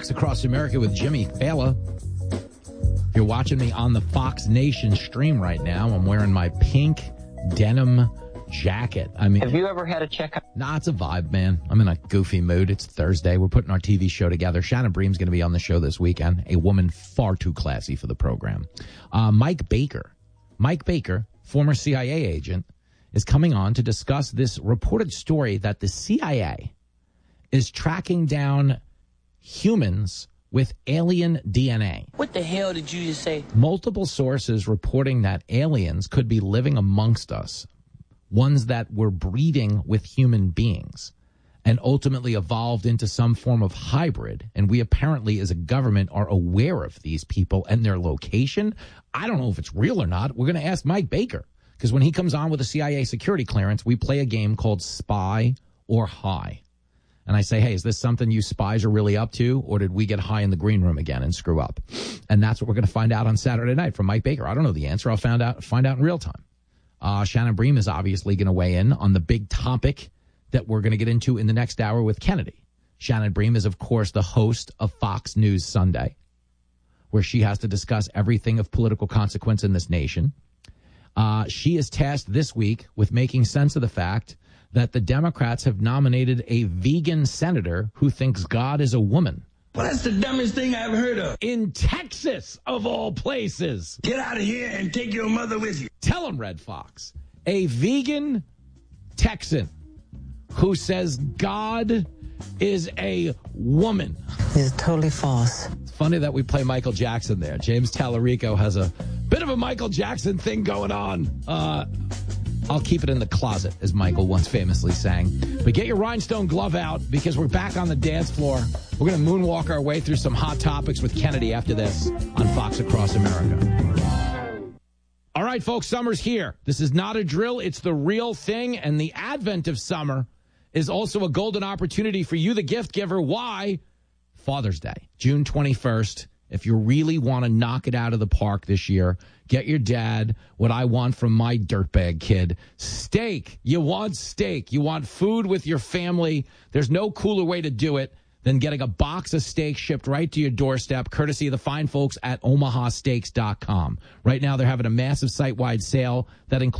Fox Across America with Jimmy Fallon. If you're watching me on the Fox Nation stream right now, I'm wearing my pink denim jacket. I mean, have you ever had a checkup? Nah, it's a vibe, man. I'm in a goofy mood. It's Thursday. We're putting our TV show together. Shannon Bream's going to be on the show this weekend, a woman far too classy for the program. Mike Baker, former CIA agent, is coming on to discuss this reported story that the CIA is tracking down humans with alien DNA. What the hell did you just say? Multiple sources reporting that aliens could be living amongst us, ones that were breeding with human beings and ultimately evolved into some form of hybrid. And we apparently, as a government, are aware of these people and their location. I don't know if it's real or not. We're going to ask Mike Baker, because when he comes on with a CIA security clearance, we play a game called Spy or High. And I say, hey, is this something you spies are really up to, or did we get high in the green room again and screw up? And that's what we're going to find out on Saturday night from Mike Baker. I don't know the answer. I'll find out in real time. Shannon Bream is obviously going to weigh in on the big topic that we're going to get into in the next hour with Kennedy. Shannon Bream is, of course, the host of Fox News Sunday, where she has to discuss everything of political consequence in this nation. She is tasked this week with making sense of the fact that the Democrats have nominated a vegan senator who thinks God is a woman. Well, that's the dumbest thing I've heard of. In Texas, of all places. Get out of here and take your mother with you. Tell him, Red Fox. A vegan Texan who says God is a woman. It's totally false. It's funny that we play Michael Jackson there. James Tallarico has a bit of a Michael Jackson thing going on. I'll keep it in the closet, as Michael once famously sang. But get your rhinestone glove out, because we're back on the dance floor. We're going to moonwalk our way through some hot topics with Kennedy after this on Fox Across America. All right, folks, summer's here. This is not a drill. It's the real thing. And the advent of summer is also a golden opportunity for you, the gift giver. Why? Father's Day, June 21st. If you really want to knock it out of the park this year, get your dad what I want from my dirtbag kid. Steak. You want steak. You want food with your family. There's no cooler way to do it than getting a box of steak shipped right to your doorstep, courtesy of the fine folks at omahasteaks.com. Right now, they're having a massive site-wide sale that includes